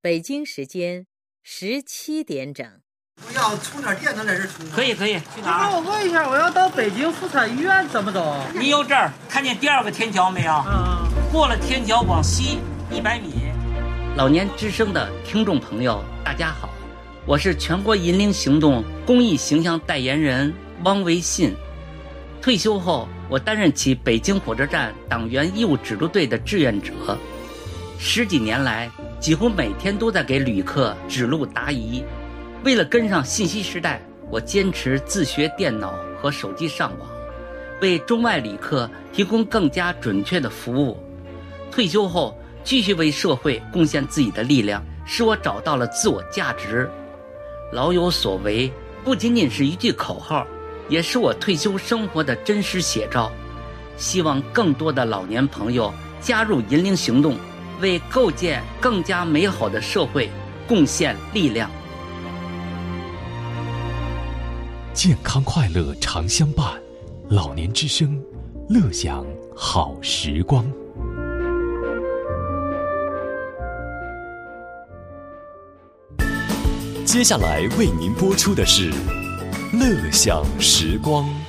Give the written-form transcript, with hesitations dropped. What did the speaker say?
北京时间17点整。 我要充点电能在这充吗？ 可以，去哪儿？ 我问一下，我要到北京妇产医院怎么走？ 你有这儿看见第2个天桥没有？过了天桥往西100米。 老年之声的听众朋友，大家好，我是全国银龄行动公益形象代言人汪维信。退休后，我担任起北京火车站党员义务指路队的志愿者，10几年来，几乎每天都在给旅客指路答疑。为了跟上信息时代，我坚持自学电脑和手机上网，为中外旅客提供更加准确的服务。退休后，继续为社会贡献自己的力量，使我找到了自我价值。老有所为不仅仅是一句口号，也是我退休生活的真实写照。希望更多的老年朋友加入银龄行动，为构建更加美好的社会贡献力量。 健康快乐常相伴，老年之声，乐享好时光。接下来为您播出的是乐享时光。